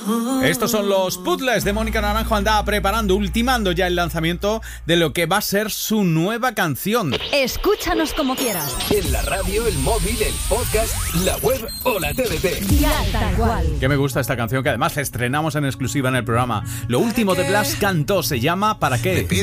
Estos son los puzzles de Mónica Naranjo. Anda preparando, ultimando ya el lanzamiento de lo que va a ser su nueva canción. Escúchanos como quieras. En la radio, el móvil, el podcast, la web o la TDT. Ya tal cual. Que me gusta esta canción, que además estrenamos en exclusiva en el programa. Lo último de Blas Cantó se llama ¿Para qué?